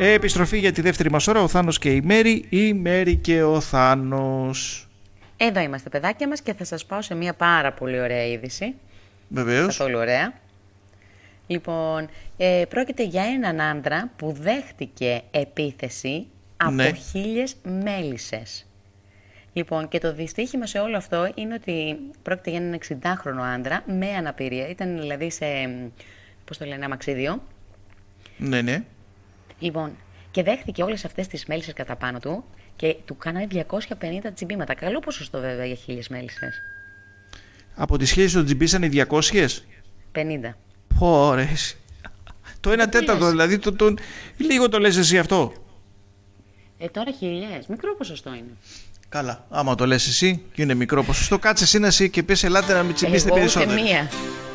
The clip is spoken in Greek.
Επιστροφή για τη δεύτερη μας ώρα, ο Θάνος και η Μέρη, η Μέρη και ο Θάνος. Εδώ είμαστε παιδάκια μας και θα σας πάω σε μια πάρα πολύ ωραία είδηση. Βεβαίως. Καθόλου ωραία. Λοιπόν, πρόκειται για έναν άντρα που δέχτηκε επίθεση από 1.000 μέλισσες. Λοιπόν, και το δυστύχημα σε όλο αυτό είναι ότι πρόκειται για έναν 60χρονο άντρα με αναπηρία. Ήταν δηλαδή σε, πώς το λένε, αμαξίδιο. Ναι. Λοιπόν, και δέχτηκε όλες αυτές τις μέλισσες κατά πάνω του και του κάνανε 250 τσιμπήματα. Καλό ποσοστό βέβαια για 1.000 μέλισσες. Από τις 1.000 τον τσιμπήσανε 200? 50. Πόρες. Το 1/4 δηλαδή, λίγο το λες εσύ αυτό. Τώρα 1.000, μικρό ποσοστό είναι. Καλά, άμα το λες εσύ και είναι μικρό ποσοστό, κάτσε εσύ να εσύ και πες ελάτε να μην τσιμπήσετε περισσότερο. Ούτε μία.